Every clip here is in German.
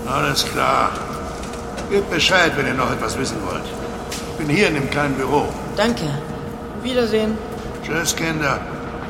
Alles klar. Gebt Bescheid, wenn ihr noch etwas wissen wollt. Ich bin hier in dem kleinen Büro. Danke. Wiedersehen. Tschüss, Kinder.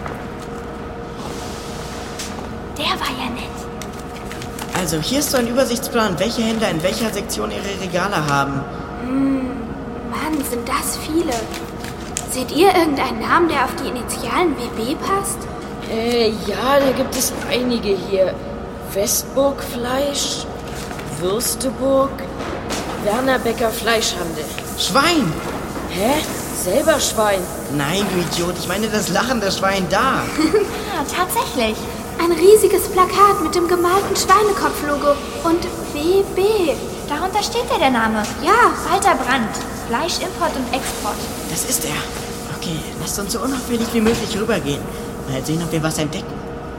Der war ja nett. Also, hier ist so ein Übersichtsplan, welche Händler in welcher Sektion ihre Regale haben. Mann, sind das viele. Seht ihr irgendeinen Namen, der auf die Initialen WB passt? Ja, da gibt es einige hier. Westburg Fleisch, Würsteburg, Werner Becker Fleischhandel. Schwein! Hä? Selber Schwein. Nein, du Idiot, ich meine das lachende Schwein da. Ja, tatsächlich. Ein riesiges Plakat mit dem gemalten Schweinekopf-Logo und WB. Darunter steht ja der Name. Ja, Walter Brandt. Fleischimport und Export. Das ist er. Okay, lasst uns so unauffällig wie möglich rübergehen. Mal sehen, ob wir was entdecken.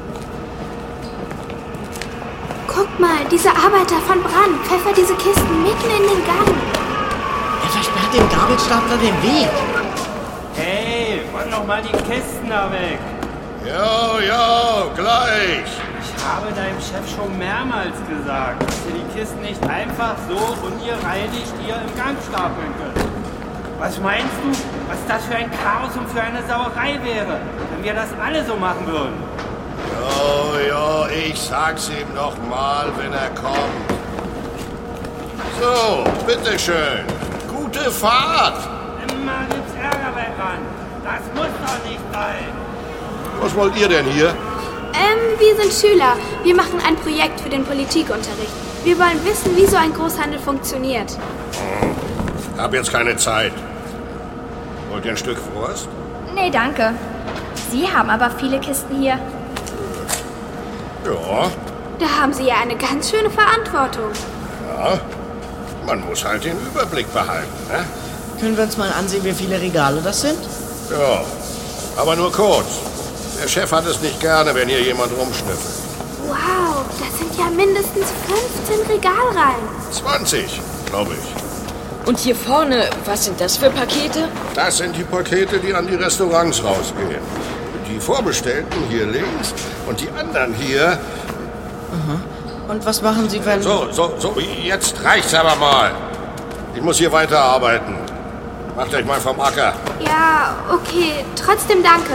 Guck mal, dieser Arbeiter von Brandt pfeffert diese Kisten mitten in den Gang. Er versperrt dem Gabelstapler den Weg. Hey, räum doch mal die Kisten da weg. Jo, gleich. Ich habe deinem Chef schon mehrmals gesagt, dass ihr die Kisten nicht einfach so ungereinigt hier im Gang stapeln könnt. Was meinst du, was das für ein Chaos und für eine Sauerei wäre, wenn wir das alle so machen würden? Jo, ich sag's ihm noch mal, wenn er kommt. So, bitteschön. Gute Fahrt. Immer gibt's Ärger bei Rand. Das muss doch nicht sein. Was wollt ihr denn hier? Wir sind Schüler. Wir machen ein Projekt für den Politikunterricht. Wir wollen wissen, wie so ein Großhandel funktioniert. Hab jetzt keine Zeit. Wollt ihr ein Stück Wurst? Nee, danke. Sie haben aber viele Kisten hier. Ja, Da haben Sie ja eine ganz schöne Verantwortung. ja. Man muss halt den Überblick behalten, ne? Können wir uns mal ansehen, wie viele Regale das sind? Ja, aber nur kurz. Der Chef hat es nicht gerne, wenn hier jemand rumschnüffelt. Wow, das sind ja mindestens 15 Regalreihen. 20, glaube ich. Und hier vorne, was sind das für Pakete? Das sind die Pakete, die an die Restaurants rausgehen. Die Vorbestellten hier links und die anderen hier. Und was machen Sie, wenn... So, jetzt reicht's aber mal. Ich muss hier weiterarbeiten. Macht euch mal vom Acker. Ja, okay. Trotzdem danke.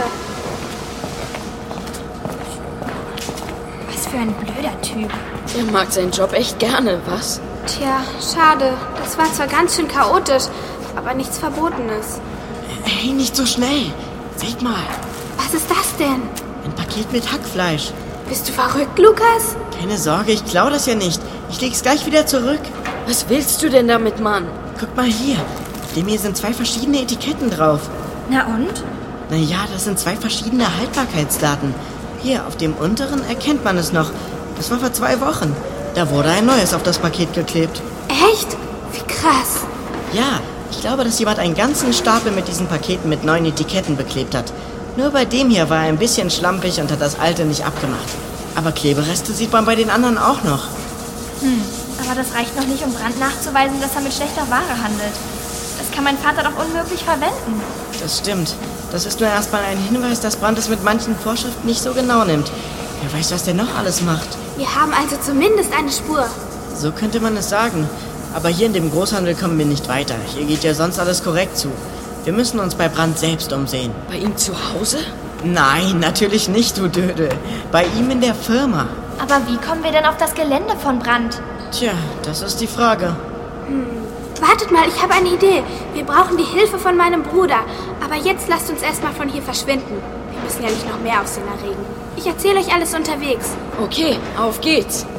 Was für ein blöder Typ. Er mag seinen Job echt gerne, was? Tja, schade. Das war zwar ganz schön chaotisch, aber nichts Verbotenes. Hey, nicht so schnell. Seht mal, Was ist das denn? ein Paket mit Hackfleisch. Bist du verrückt, Lukas? Keine Sorge, ich klau das ja nicht. Ich leg's gleich wieder zurück. Was willst du denn damit, Mann? Guck mal hier. Auf dem hier sind 2 verschiedene Etiketten drauf. Na und? Naja, das sind 2 verschiedene Haltbarkeitsdaten. Hier, auf dem unteren erkennt man es noch. Das war vor 2 Wochen. Da wurde ein neues auf das Paket geklebt. Echt? Wie krass. Ja, ich glaube, dass jemand einen ganzen Stapel mit diesen Paketen mit neuen Etiketten beklebt hat. Nur bei dem hier war er ein bisschen schlampig und hat das alte nicht abgemacht. Aber Klebereste sieht man bei den anderen auch noch. Aber das reicht noch nicht, um Brandt nachzuweisen, dass er mit schlechter Ware handelt. Das kann mein Vater doch unmöglich verwenden. Das stimmt. Das ist nur erstmal ein Hinweis, dass Brandt es mit manchen Vorschriften nicht so genau nimmt. Wer weiß, was der noch alles macht. Wir haben also zumindest eine Spur. So könnte man es sagen. Aber hier in dem Großhandel kommen wir nicht weiter. Hier geht ja sonst alles korrekt zu. Wir müssen uns bei Brandt selbst umsehen. Bei ihm zu Hause? Nein, natürlich nicht, du Dödel. Bei ihm in der Firma. Aber wie kommen wir denn auf das Gelände von Brandt? Tja, das ist die Frage. Wartet mal, ich habe eine Idee. Wir brauchen die Hilfe von meinem Bruder. Aber jetzt lasst uns erstmal von hier verschwinden. Wir müssen ja nicht noch mehr Aufsehen erregen. Ich erzähle euch alles unterwegs. Okay, auf geht's.